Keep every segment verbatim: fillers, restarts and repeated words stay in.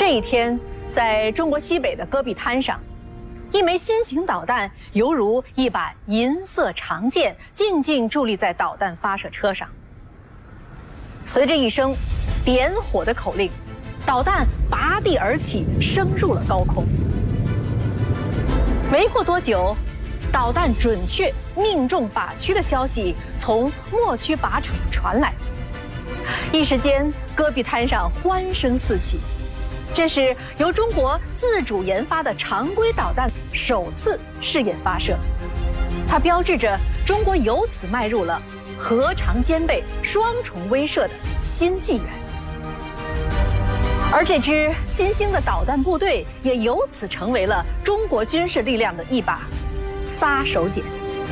这一天，在中国西北的戈壁滩上，一枚新型导弹犹如一把银色长剑，静静伫立在导弹发射车上。随着一声点火的口令，导弹拔地而起，升入了高空。没过多久，导弹准确命中靶区的消息从莫区靶场传来，一时间戈壁滩上欢声四起。这是由中国自主研发的常规导弹首次试验发射，它标志着中国由此迈入了核常兼备、双重威慑的新纪元。而这支新兴的导弹部队也由此成为了中国军事力量的一把杀手锏。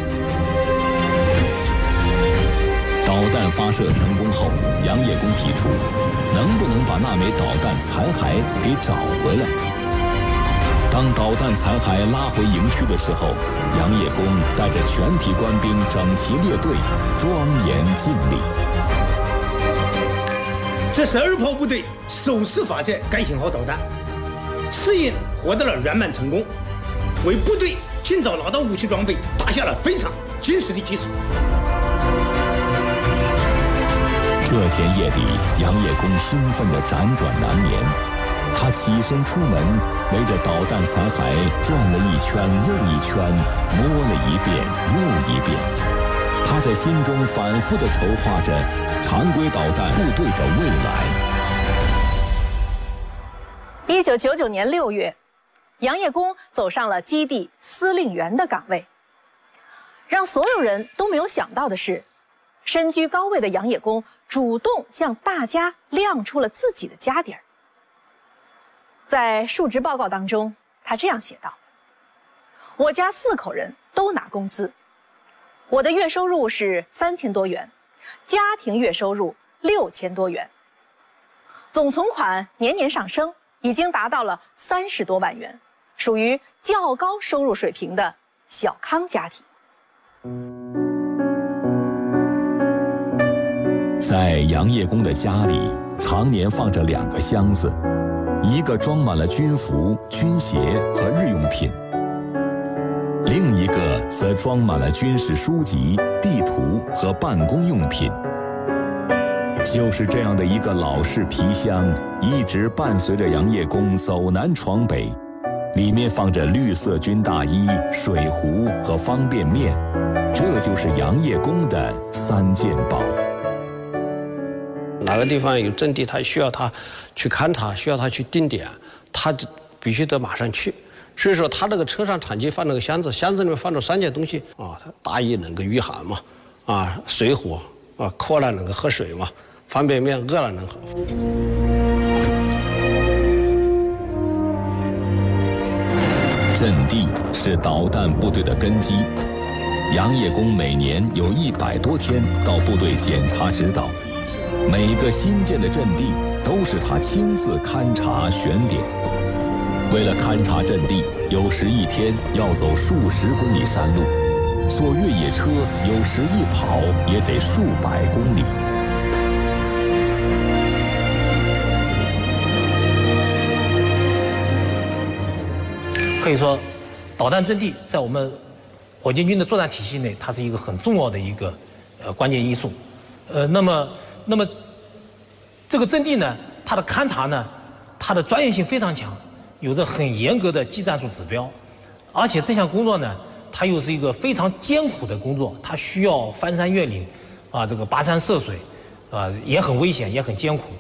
导弹发射成功后，杨业功提出，能不能把那枚导弹残骸给找回来？当导弹残骸拉回营区的时候，杨业功带着全体官兵整齐列队，庄严敬礼。 这十二炮部队首次发射该型号导弹，试验获得了圆满成功，为部队尽早拿到武器装备打下了非常坚实的基础。 这天夜里，杨业功兴奋地辗转难眠。他起身出门，围着导弹残骸转了一圈又一圈，摸了一遍又一遍。他在心中反复地筹划着常规导弹部队的未来。 一九九九年六月，杨业功走上了基地司令员的岗位。让所有人都没有想到的是，身居高位的杨业功主动向大家亮出了自己的家底儿。在述职报告当中，他这样写道：我家四口人都拿工资，我的月收入是三千多元，家庭月收入六千多元，总存款年年上升，已经达到了三十多万元，属于较高收入水平的小康家庭。 在杨业功的家里，常年放着两个箱子，一个装满了军服、军鞋和日用品，另一个则装满了军事书籍、地图和办公用品。就是这样的一个老式皮箱，一直伴随着杨业功走南闯北，里面放着绿色军大衣、水壶和方便面，这就是杨业功的三件宝。 哪个地方有阵地，他需要他去勘察，需要他去定点，他就必须得马上去。所以说，他那个车上长期放那个箱子，箱子里面放着三件东西啊，大衣能够御寒嘛，啊，水壶啊，渴了能够喝水嘛，方便面饿了能喝。 阵地是导弹部队的根基，杨业功每年有一百多天到部队检查指导。每个新建的阵地都是他亲自勘察选点。为了勘察阵地，有时一天要走数十公里山路，坐越野车有时一跑也得数百公里。 可以说，导弹阵地在我们火箭军的作战体系内，它是一个很重要的一个呃关键因素。呃，那么。那么，这个阵地呢，它的勘察呢，它的专业性非常强，有着很严格的技战术指标，而且这项工作呢，它又是一个非常艰苦的工作，它需要翻山越岭，啊，这个跋山涉水，啊，也很危险，也很艰苦。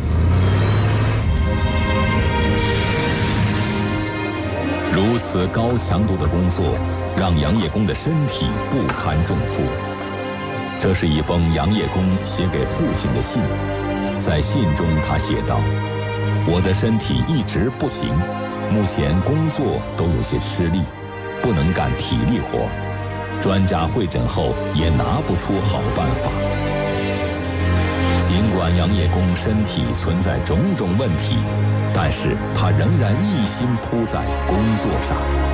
如此高强度的工作，让杨业功的身体不堪重负。这是一封杨业功写给父亲的信，在信中他写道：我的身体一直不行，目前工作都有些吃力，不能干体力活，专家会诊后也拿不出好办法。尽管杨业功身体存在种种问题，但是他仍然一心扑在工作上。